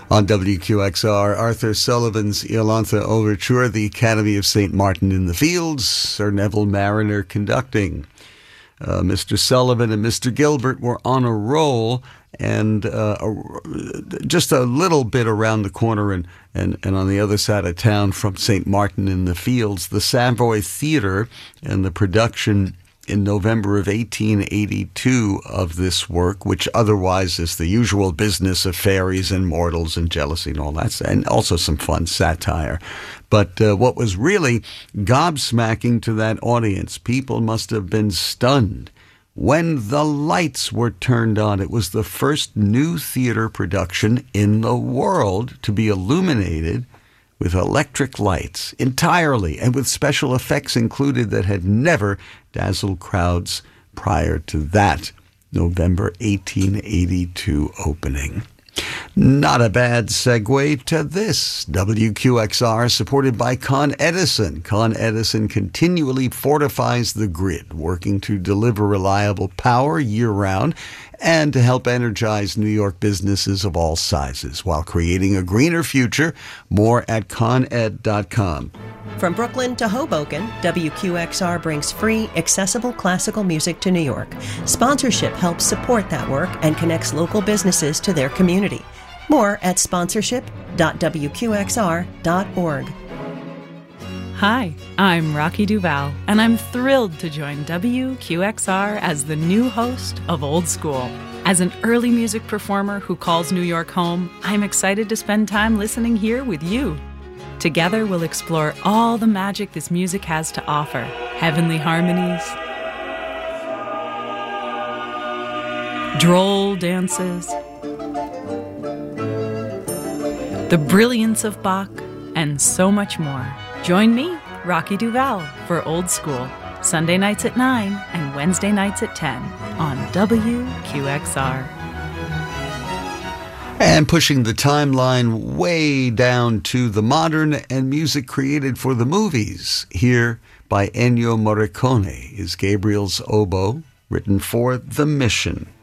On WQXR, Arthur Sullivan's Iolanthe Overture, the Academy of St. Martin in the Fields, Sir Neville Mariner conducting. Mr. Sullivan and Mr. Gilbert were on a roll, and just a little bit around the corner and on the other side of town from St. Martin in the Fields, the Savoy Theatre and the production in November of 1882 of this work, which otherwise is the usual business of fairies and mortals and jealousy and all that, and also some fun satire. But what was really gobsmacking to that audience, people must have been stunned when the lights were turned on. It was the first new theater production in the world to be illuminated with electric lights entirely, and with special effects included that had never dazzled crowds prior to that November 1882 opening. Not a bad segue to this. WQXR, supported by Con Edison. Con Edison continually fortifies the grid, working to deliver reliable power year-round and to help energize New York businesses of all sizes while creating a greener future. More at coned.com. From Brooklyn to Hoboken, WQXR brings free, accessible classical music to New York. Sponsorship helps support that work and connects local businesses to their community. More at sponsorship.wqxr.org. Hi, I'm Rocky Duval, and I'm thrilled to join WQXR as the new host of Old School. As an early music performer who calls New York home, I'm excited to spend time listening here with you. Together, we'll explore all the magic this music has to offer. Heavenly harmonies, droll dances, the brilliance of Bach, and so much more. Join me, Rocky Duval, for Old School, Sunday nights at 9 and Wednesday nights at 10 on WQXR. And pushing the timeline way down to the modern and music created for the movies. Here by Ennio Morricone is Gabriel's Oboe, written for The Mission.